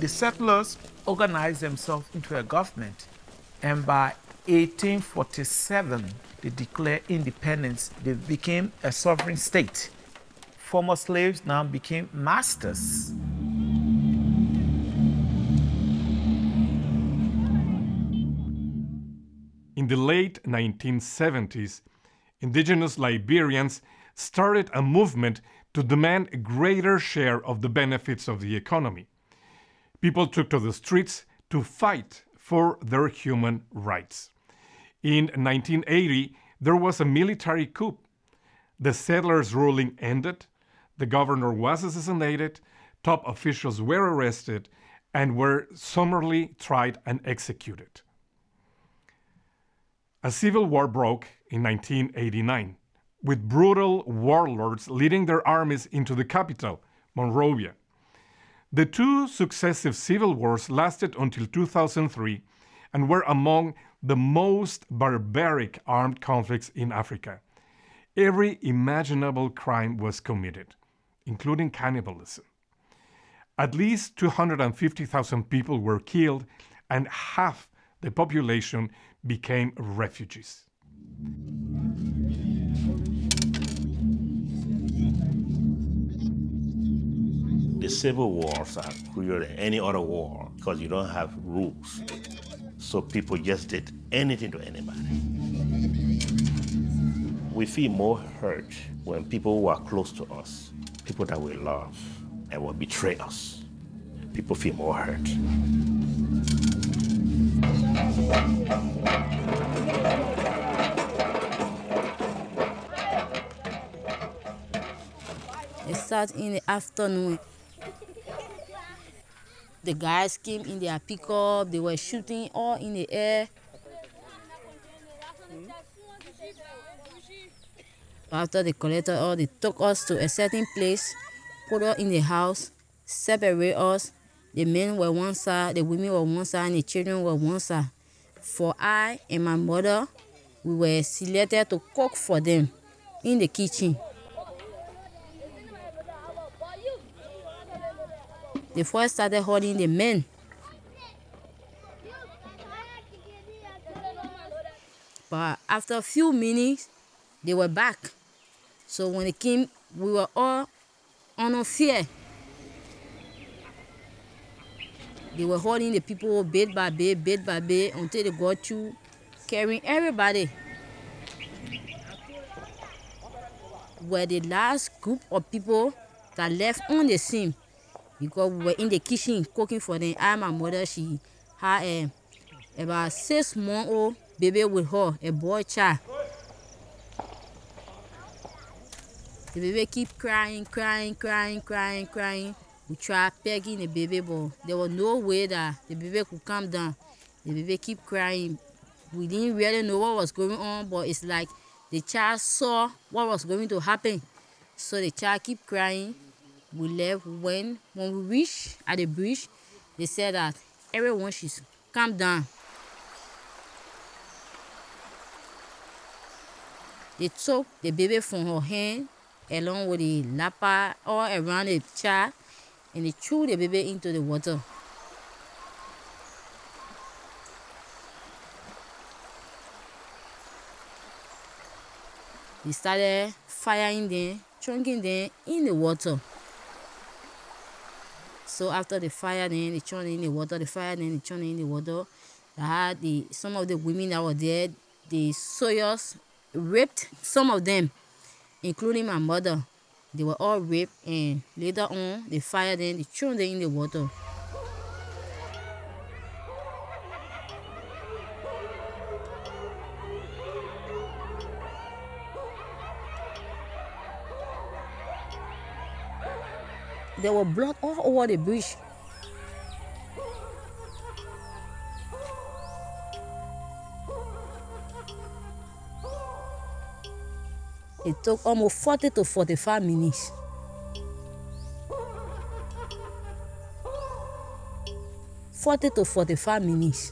The settlers organized themselves into a government, and by 1847, they declared independence. They became a sovereign state. Former slaves now became masters. In the late 1970s, indigenous Liberians started a movement to demand a greater share of the benefits of the economy. People took to the streets to fight for their human rights. In 1980, there was a military coup. The settlers' ruling ended, the governor was assassinated, top officials were arrested, and were summarily tried and executed. A civil war broke in 1989, with brutal warlords leading their armies into the capital, Monrovia. The two successive civil wars lasted until 2003 and were among the most barbaric armed conflicts in Africa. Every imaginable crime was committed, including cannibalism. At least 250,000 people were killed, and half the population became refugees. The civil wars are crueler than any other war because you don't have rules. So people just did anything to anybody. We feel more hurt when people who are close to us, people that we love, and will betray us. People feel more hurt. It started in the afternoon. The guys came in their pickup, they were shooting all in the air. After they collected all, they took us to a certain place, put us in the house, separate us. The men were one side, the women were one side, and the children were one side. For I and my mother, we were selected to cook for them in the kitchen. They first started holding the men. But after a few minutes, they were back. So when they came, we were all under fear. They were holding the people bit by bit, until they got through carrying everybody. We're the last group of people that left on the scene, because we were in the kitchen cooking for them. My mother, she had about 6-month-old baby with her, a boy child. The baby keep crying. We tried pegging the baby, but there was no way that the baby could calm down. The baby keep crying. We didn't really know what was going on, but it's like the child saw what was going to happen. So the child keep crying. We left. When we reached at the bridge, they said that everyone should calm down. They took the baby from her hand along with the lapper all around the child, and they threw the baby into the water. They started firing them, chunking them in the water. So after they fired them, they chunked them in the water. They fired them, they chunked them in the water. They had some of the women that were there, the soldiers raped some of them, including my mother. They were all raped, and later on, they fired them, they threw them in the water. There was blood all over the bridge. It took almost 40 to 45 minutes. 40 to 45 minutes.